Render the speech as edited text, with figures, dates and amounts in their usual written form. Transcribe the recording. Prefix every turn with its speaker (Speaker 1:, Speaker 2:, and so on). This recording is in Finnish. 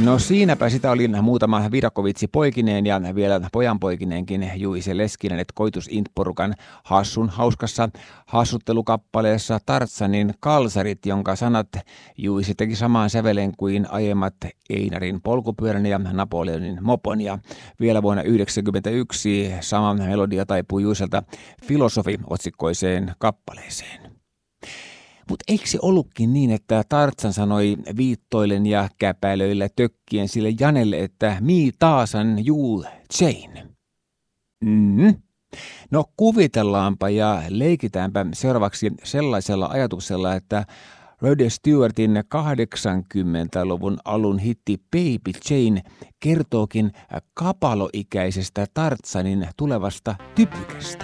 Speaker 1: No siinäpä sitä oli muutama Vidakovitsi poikineen ja vielä pojanpoikineenkin Juise Leskinen, Koitus Int-porukan Hassun hauskassa hassuttelukappaleessa Tartsanin kalsarit, jonka sanat Juise teki samaan sävelen kuin aiemmat Einarin polkupyörän ja Napoleonin mopon. Ja vielä vuonna 1991 sama melodia taipui Juiselta Filosofi-otsikkoiseen kappaleeseen. Mutta eikö se ollutkin niin, että Tarzan sanoi viittoilen ja käpälöillä tökkien sille Janelle, että mi taasan juu Jane? No kuvitellaanpa ja leikitäänpä seuraavaksi sellaisella ajatuksella, että Rod Stewartin 80-luvun alun hitti Baby Jane kertookin kapaloikäisestä Tarzanin tulevasta typykästä.